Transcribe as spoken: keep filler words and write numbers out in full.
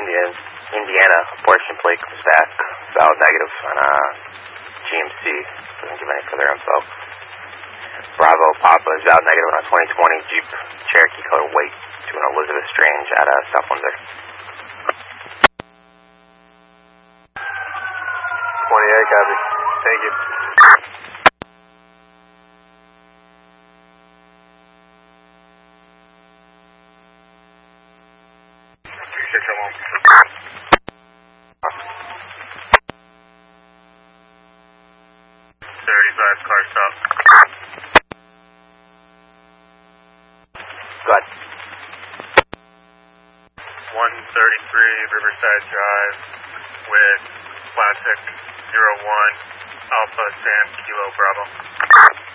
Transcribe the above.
Indian, Indiana abortion plate comes back valid negative on uh, G M C. Doesn't give any further info. Bravo Papa is valid negative on a twenty twenty Jeep Cherokee code weight to an Elizabeth Strange at uh, South Windsor. twenty-eight, copy. Thank you. thirty-five car stop. Go ahead. one thirty-three Riverside Drive with Classic zero one Alpha Sam Kilo Bravo.